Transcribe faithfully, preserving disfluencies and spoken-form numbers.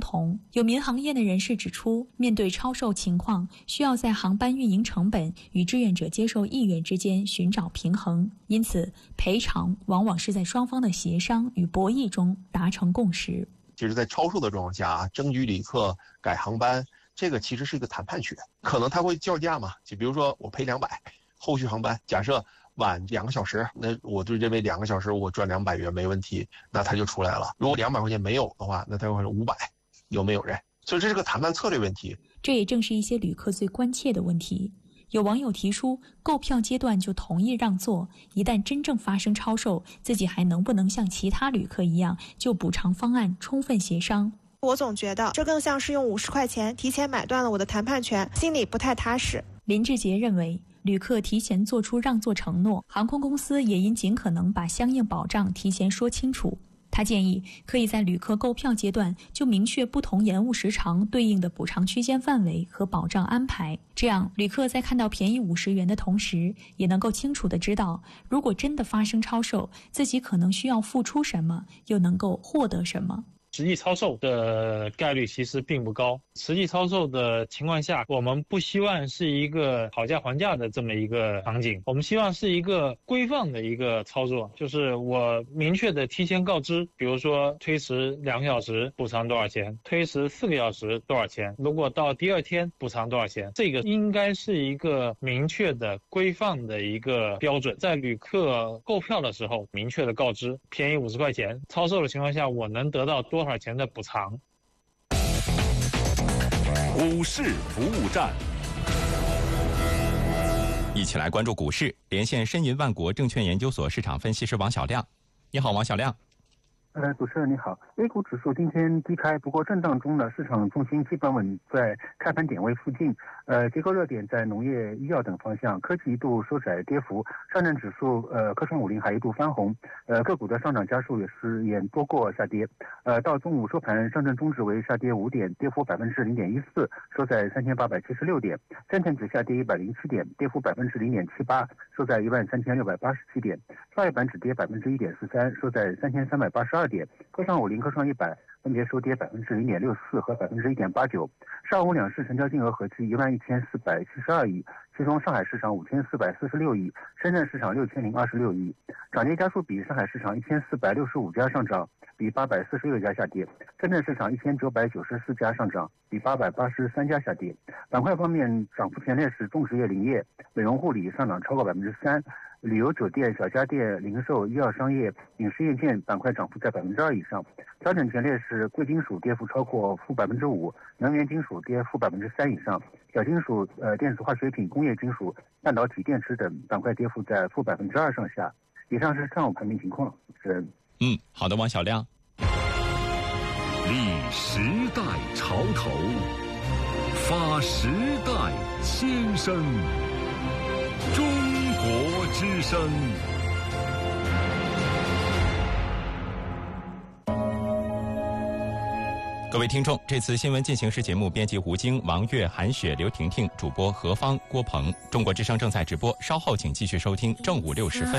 同。有民航业的人士指出，面对超售情况，需要在航班运营成本与志愿者接受意愿之间寻找平衡，因此赔偿往往是在双方的协商与博弈中达成共识。 其实在超售的状况下，争取旅客改航班，这个其实是一个谈判权，可能他会叫价嘛，就比如说我赔两百，后续航班假设晚两个小时，那我就认为两个小时我赚两百元没问题，那他就出来了。如果两百块钱没有的话，那他会是五百，有没有人？所以这是个谈判策略问题。 这也正是一些旅客最关切的问题。有网友提出，购票阶段就同意让座，一旦真正发生超售，自己还能不能像其他旅客一样，就补偿方案充分协商？ 我总觉得这更像是用五十块钱提前买断了我的谈判权，心里不太踏实。 林志杰认为，旅客提前做出让座承诺，航空公司也应尽可能把相应保障提前说清楚。他建议可以在旅客购票阶段就明确不同延误时长对应的补偿区间范围和保障安排，这样旅客在看到便宜五十元的同时，也能够清楚地知道，如果真的发生超售，自己可能需要付出什么，又能够获得什么。 实际超售的概率其实并不高。实际超售的情况下，我们不希望是一个讨价还价的这么一个场景，我们希望是一个规范的一个操作，就是我明确的提前告知，比如说推迟两个小时补偿多少钱，推迟四个小时多少钱，如果到第二天补偿多少钱，这个应该是一个明确的规范的一个标准。在旅客购票的时候明确的告知，便宜五十块钱，超售的情况下我能得到多少多少钱的补偿。 股市服务站，一起来关注股市，连线申银万国证券研究所市场分析师王小亮。你好，王小亮。 呃，主持人你好。A 股指数今天低开，不过震荡中呢，市场重心基本稳在开盘点位附近。呃，结构热点在农业、医药等方向，科技一度收窄跌幅，上证指数、呃，科创五零还一度翻红。呃，个股的上涨家数也是也多过下跌。呃，到中午收盘，上证综指为下跌五点，跌幅百分之零点一四，收在三千八百七十六点；深成指下跌一百零七点，跌幅百分之零点七八，收在一万三千六百八十七点；创业板指跌百分之一点四三，收在三千三百八十二点；科创五零、科创一百分别收跌百分之零点六四和百分之一点八九。上午两市成交金额合计一万一千四百七十二亿，其中上海市场五千四百四十六亿，深圳市场六千零二十六亿。涨跌家数比：上海市场一千四百六十五家上涨，比八百四十六家下跌；深圳市场一千九百九十四家上涨，比八百八十三家下跌。板块方面，涨幅前列是种植业、林业、美容护理上涨超过百分之三。旅游酒店、小家电、零售、医药商业、影视硬件板块涨幅在百分之二以上。调整前列是贵金属跌幅超过负百分之五，能源金属跌负百分之三以上，小金属、呃电子化学品、工业金属、半导体电池等板块跌幅在负百分之二上下。以上是上午盘面情况。主持人， 嗯，好的，王小亮。 立时代潮头，发时代先声。中国之声。 各位听众，这次新闻进行时节目编辑吴京、王悦、韩雪、刘婷婷，主播何芳、郭鹏。中国之声正在直播，稍后请继续收听正午六时分。